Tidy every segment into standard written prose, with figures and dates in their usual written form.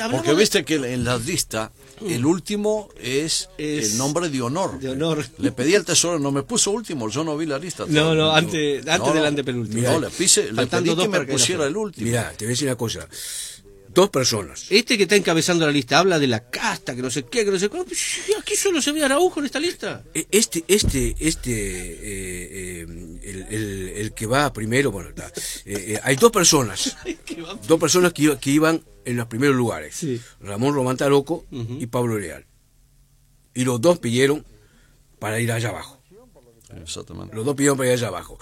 Porque viste que en la lista el último es el nombre de honor. De honor. Le pedí al tesorero, no me puso último, yo no vi la lista. Antes del antepenúltimo. No, le pedí que me pusiera el último. Mirá, te voy a decir una cosa. 2 personas. Este que está encabezando la lista habla de la casta, que no sé qué, que no sé cuál. Aquí solo se ve Araujo en esta lista. El que va primero, bueno, hay 2 personas. 2 personas que iban en los primeros lugares. Sí. Ramón Román Taroco y Pablo Leal. Y los 2 pidieron para ir allá abajo. Exactamente. Los 2 pidieron para ir allá abajo.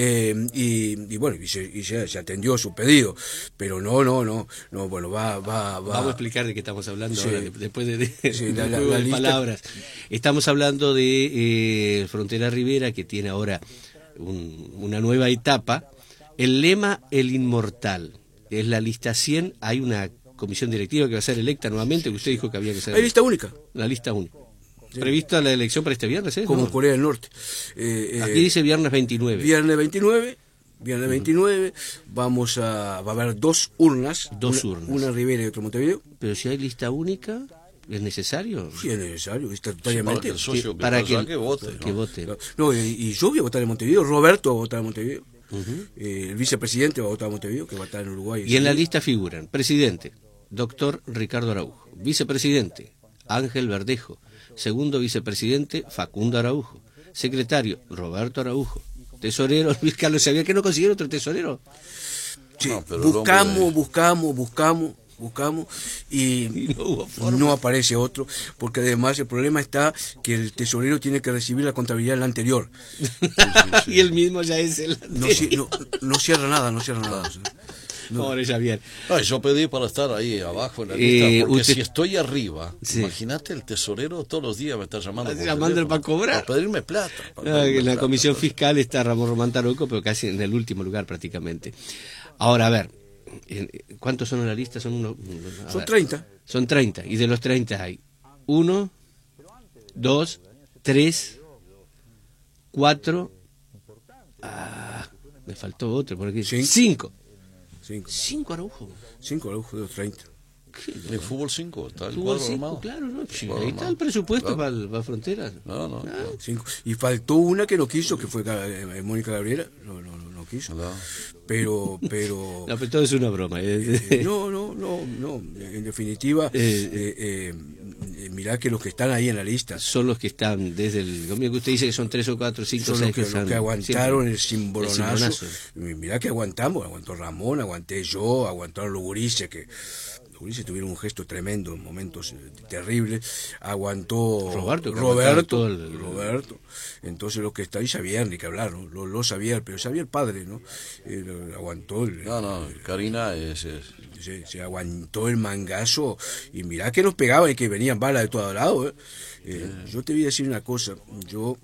Y bueno, se atendió su pedido. Pero no, bueno, va. Vamos a explicar de qué estamos hablando Sí. ahora, después de la juego de lista. palabras. Estamos hablando de Frontera Rivera, que tiene ahora una nueva etapa. El lema, el inmortal. Es la lista 100. Hay una comisión directiva que va a ser electa nuevamente, que usted dijo que había que ser. Hay lista única. La lista única. Sí. ¿Prevista la elección para este viernes? Como ¿no? Corea del Norte. Aquí dice viernes 29. Viernes 29, va a haber 2 urnas. Una en Rivera y otra en Montevideo. Pero si hay lista única, ¿es necesario? Sí, es necesario, estatutariamente. Para que vote. Que vote. No, y yo voy a votar en Montevideo, Roberto va a votar en Montevideo. El vicepresidente va a votar en Montevideo, que va a estar en Uruguay. Y en la lista figuran presidente, doctor Ricardo Araujo; vicepresidente, Ángel Verdejo; segundo vicepresidente, Facundo Araujo; secretario, Roberto Araujo; tesorero, Luis Carlos Xavier. ¿Que no consiguieron otro tesorero? Sí, no, buscamos y no aparece otro, porque además el problema está que el tesorero tiene que recibir la contabilidad del anterior. Y él mismo ya es el anterior. No cierra nada. Pobre Xavier. Yo pedí para estar ahí abajo en la lista, porque usted... si estoy arriba, sí. Imagínate, el tesorero todos los días me está llamando para cobrar, para pedirme plata. En la comisión fiscal está Ramón Román Taroco, pero casi en el último lugar prácticamente. Ahora, a ver, ¿cuántos son en la lista? Son 30. Son 30, y de los 30 hay 1, 2, 3, 4, me faltó otro por aquí. 5 Araujo. 5 Araujo de los 30. En fútbol 5, está el Fútbol cuadro 5, armado. claro, ¿no? Ahí está el presupuesto para Fronteras. No. 5. Y faltó una que no quiso, que fue Mónica Gabriela. No quiso. No. Pero No, pero todo es una broma. No. En definitiva, mirá que los que están ahí en la lista son los que están desde el. Como que usted dice que son 3 o 4, 5, son 6 los que aguantaron siempre. el cimbronazo. Mirá que aguantamos. Aguantó Ramón, aguanté yo, aguantaron los gurises, que los gurises tuvieron un gesto tremendo en momentos terribles. Aguantó Roberto. Entonces los que está ahí Xavier, ni que hablar, ¿no? Lo Xavier, pero Xavier padre, ¿no? Aguantó. Karina se aguantó el mangazo, y mirá que nos pegaban y que venían balas de todos lados. Yo te voy a decir una cosa. Yo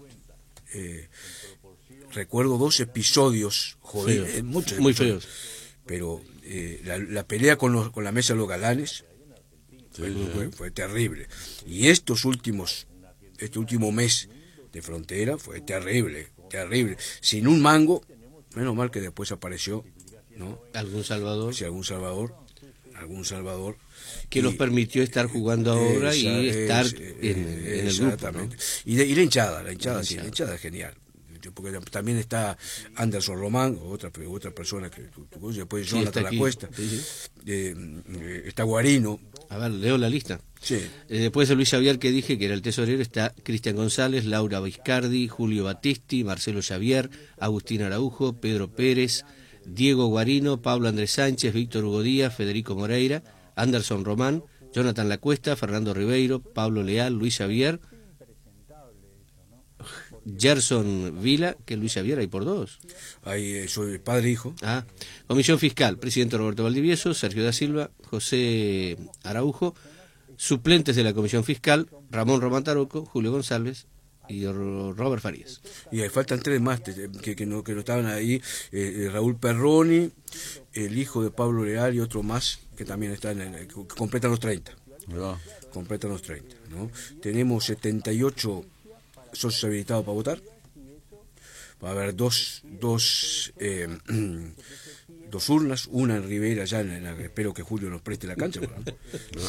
recuerdo 2 episodios jodidos, muy feos, pero la pelea con la mesa de los galanes fue terrible, y este último mes de Frontera fue terrible, sin un mango. Menos mal que después apareció, ¿no? Algún Salvador. Sí, algún Salvador que los permitió estar jugando ahora y estar en el grupo, ¿no? Y la hinchada es genial, porque también está Anderson Román, otra persona que después Jonathan Lacuesta, está Guarino. A ver, leo la lista. Sí. Después de Luis Xavier, que dije que era el tesorero, está Cristian González, Laura Viscardi, Julio Battisti, Marcelo Xavier, Agustín Araujo, Pedro Pérez, Diego Guarino, Pablo Andrés Sánchez, Víctor Hugo Díaz, Federico Moreira, Anderson Román, Jonathan Lacuesta, Fernando Ribeiro, Pablo Leal, Luis Xavier, Gerson Vila, que Luis Xavier hay por 2. Ahí soy padre e hijo. Comisión Fiscal, presidente Roberto Valdivieso, Sergio da Silva, José Araujo. Suplentes de la Comisión Fiscal, Ramón Román Taroco, Julio González y Robert Farías. Y ahí faltan 3 más que no estaban ahí, Raúl Perroni, el hijo de Pablo Leal, y otro más que también están, que completan los 30. Completan los 30, ¿no? Tenemos 78 socios habilitados para votar. Va a haber dos urnas, una en Rivera, espero que Julio nos preste la cancha, ¿no?